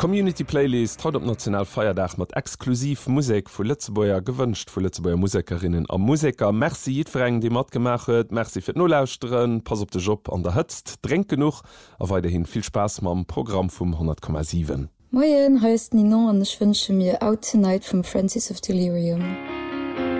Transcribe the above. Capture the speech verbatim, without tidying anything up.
Community Playlist haut op National Feierdach mat exklusiv Musik vu Lützebauer gewünscht vu Lützebauer Musikerinnen am Musiker. Merci jietverreng de mat gemachet, Merci fir nolauuschteren, pass op de Job an der Hëtzt, drink genug a weiterhin viel Spaß mam Programm vum hundert Komma sieben. Moien heist Ninon an ich wünsche mir Out Tonight vom Francis of Delirium.